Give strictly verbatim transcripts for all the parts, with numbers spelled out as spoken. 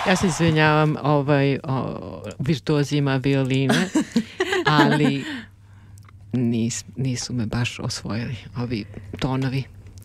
Ja se izvinjavam ovaj, o, virtuozima violine, ali nis, nisu me baš osvojili ovi tonovi.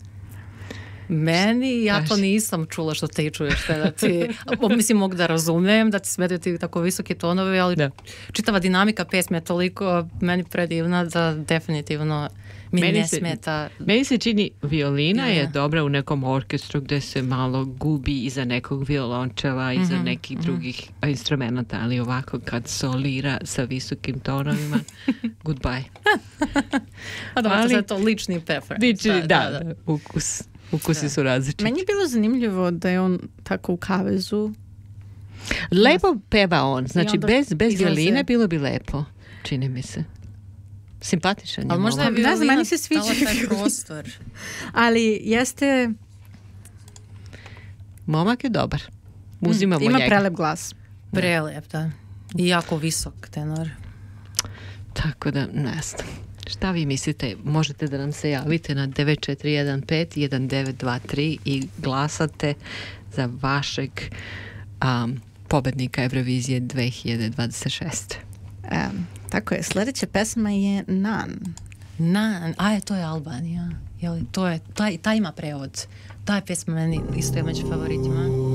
Meni, ja to Kaži. nisam čula što ti čuješ. Da ti, mislim, mogu da razumem da ti smetaju ti tako visoki tonovi, ali Da. čitava dinamika pesme je toliko meni predivna da definitivno mi Meni ne se- smeta. Meni se čini violina Ja, je ja. dobra u nekom orkestru gde se malo gubi iza nekog violončela, iza Mhm, nekih drugih instrumenta, ali ovako kad solira sa visokim tonovima, goodbye. A dobro, ali- to je to lični preference. Biće, da, da, ukus. Ukusi Da. su različiti. Meni je bilo zanimljivo da je on tako u kavezu. Lepo peva on, znači onda bez, bez izlaze- violine bilo bi lepo, čini mi se. Simpatičan je. Ali možda je momak. Pa, ne znam, violina meni se sviđa dala taj violina. prostor. Ali jeste... Momak je dobar. Uzimamo Ima njega. prelep glas. Prelep, da. I jako visok tenor. Tako da, ne znam. Šta vi mislite? Možete da nam se javite na devet četiri jedan pet jedan devet dva tri i glasate za vašeg um, pobednika Eurovizije dve hiljade dvadeset šeste. Um, tako je, sljedeća pesma je Nan. Na, a je, to je Albanija. Jeli, to je, taj, taj ima prevod. Ta je pesma meni isto je među favoritima.